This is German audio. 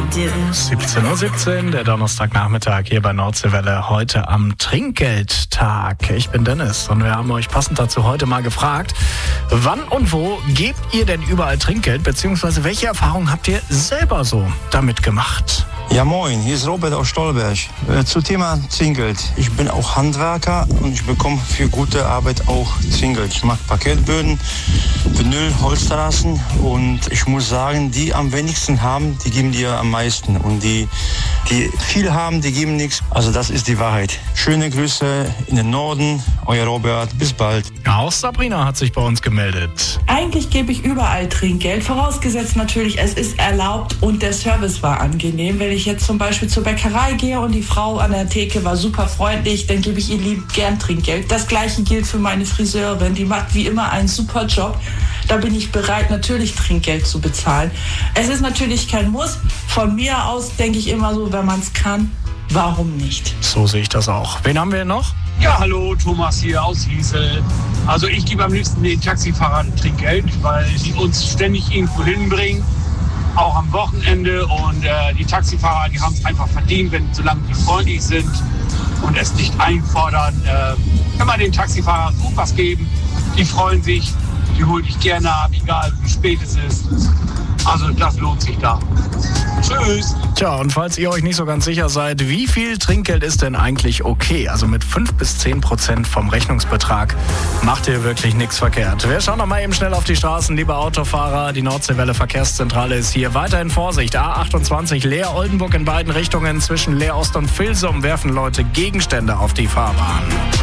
17:17 Uhr, der Donnerstagnachmittag hier bei Nordseewelle, heute am Trinkgeldtag. Ich bin Dennis und wir haben euch passend dazu heute mal gefragt, wann und wo gebt ihr denn überall Trinkgeld, beziehungsweise welche Erfahrungen habt ihr selber so damit gemacht? Ja moin, hier ist Robert aus Stolberg. Zu Thema Trinkgeld. Ich bin auch Handwerker und ich bekomme für gute Arbeit auch Trinkgeld. Ich mache Parkettböden, Vinyl, Holzterrassen und ich muss sagen, die am wenigsten haben, die geben dir am meisten. Und die viel haben, die geben nichts. Also das ist die Wahrheit. Schöne Grüße in den Norden, euer Robert, bis bald. Auch Sabrina hat sich bei uns gemeldet. Eigentlich gebe ich überall Trinkgeld, vorausgesetzt natürlich, es ist erlaubt und der Service war angenehm. Wenn ich jetzt zum Beispiel zur Bäckerei gehe und die Frau an der Theke war super freundlich, dann gebe ich ihr lieb gern Trinkgeld. Das Gleiche gilt für meine Friseurin, die macht wie immer einen super Job. Da bin ich bereit, natürlich Trinkgeld zu bezahlen. Es ist natürlich kein Muss. Von mir aus denke ich immer so, wenn man es kann, warum nicht? So sehe ich das auch. Wen haben wir noch? Ja, hallo, Thomas hier aus Wiesel. Also ich gebe am liebsten den Taxifahrern Trinkgeld, weil die uns ständig irgendwo hinbringen, auch am Wochenende. Und die Taxifahrer, die haben es einfach verdient, solange die freundlich sind und es nicht einfordern. Kann man den Taxifahrern gut was geben, die freuen sich, die holen dich gerne ab, egal wie spät es ist. Also das lohnt sich da. Tschüss. Tja, und falls ihr euch nicht so ganz sicher seid, wie viel Trinkgeld ist denn eigentlich okay? Also mit 5-10% vom Rechnungsbetrag macht ihr wirklich nichts verkehrt. Wir schauen noch mal eben schnell auf die Straßen, liebe Autofahrer. Die Nordseewelle Verkehrszentrale ist hier. Weiterhin Vorsicht. A28 Leer-Oldenburg in beiden Richtungen. Zwischen Leer-Ost und Vilsum werfen Leute Gegenstände auf die Fahrbahn.